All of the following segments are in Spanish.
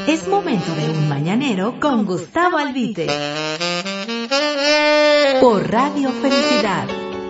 Es momento de un mañanero con Gustavo Albite. Por Radio Felicidad.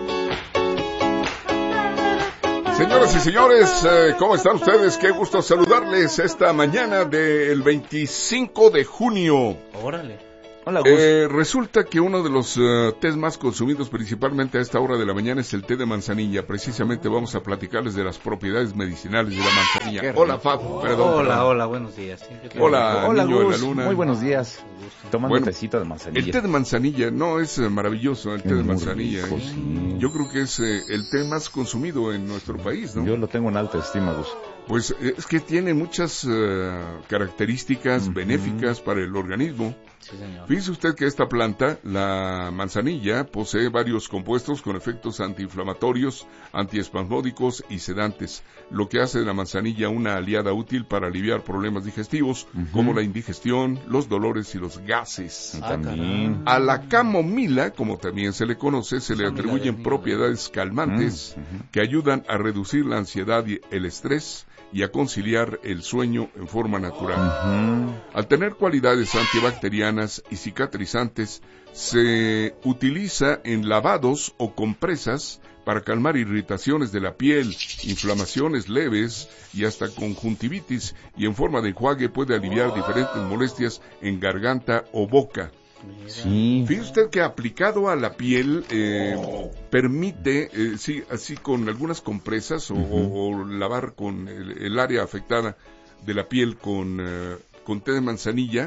Señoras y señores, ¿cómo están ustedes? Qué gusto saludarles esta mañana del 25 de junio. Órale. Hola, Gus. Resulta que uno de los tés más consumidos principalmente a esta hora de la mañana es el té de manzanilla. Precisamente vamos a platicarles de las propiedades medicinales de la manzanilla. Hola, Fab, perdón. Hola, buenos días. Hola, niño Gus. de la luna. Muy buenos días. Tomando un tecito de manzanilla. El té de manzanilla, no, es maravilloso el té de manzanilla. Rico, sí. Yo creo que es el té más consumido en nuestro país, ¿no? Yo lo tengo en alta estima, Gus. Pues es que tiene muchas características benéficas para el organismo. Sí, señor. Fíjese usted que esta planta, la manzanilla, posee varios compuestos con efectos antiinflamatorios, antiespasmódicos y sedantes, lo que hace de la manzanilla una aliada útil para aliviar problemas digestivos, como la indigestión, los dolores y los gases. También. A la camomila, como también se le conoce, se le atribuyen propiedades calmantes que ayudan a reducir la ansiedad y el estrés y a conciliar el sueño en forma natural. Al tener cualidades antibacterianas y cicatrizantes, se utiliza en lavados o compresas para calmar irritaciones de la piel, inflamaciones leves y hasta conjuntivitis, y en forma de enjuague puede aliviar diferentes molestias en garganta o boca. Sí. Fíjese usted que aplicado a la piel permite, sí, así con algunas compresas o lavar con el área afectada de la piel con té de manzanilla,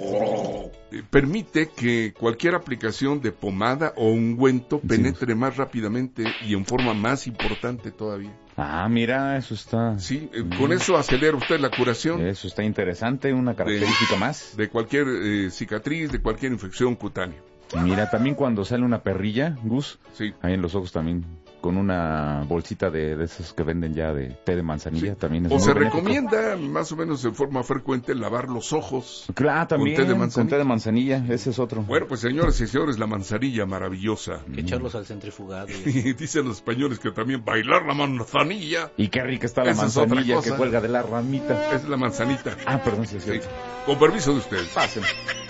permite que cualquier aplicación de pomada o ungüento penetre más rápidamente y en forma más importante todavía. Ah, mira, eso está... Sí, con eso acelera usted la curación. Eso está interesante, una característica más. De cualquier cicatriz, de cualquier infección cutánea. Mira, también cuando sale una perrilla, Gus, Sí. ahí en los ojos también, con una bolsita de esos que venden ya de té de manzanilla, Sí. también es O muy se benéfico. recomienda más o menos en forma frecuente lavar los ojos. Claro, también, con té de manzanilla. con té de manzanilla, ese es otro. Bueno, pues señoras y señores, la manzanilla maravillosa. Que echarlos al centrifugado. Y dicen los españoles que también bailar la manzanilla Y qué rica está la Esa es otra manzanilla cosa. que cuelga de la ramita. es la manzanita. Ah, perdón, sí es Sí. cierto. Con permiso de ustedes. Pásenme.